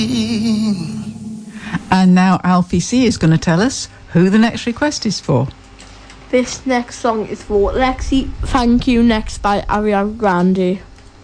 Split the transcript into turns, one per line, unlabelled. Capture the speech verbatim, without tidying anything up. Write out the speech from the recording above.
And now Alfie C is going to tell us who the next request is for.
This next song is for Lexi, Thank You, next by Ariana Grande.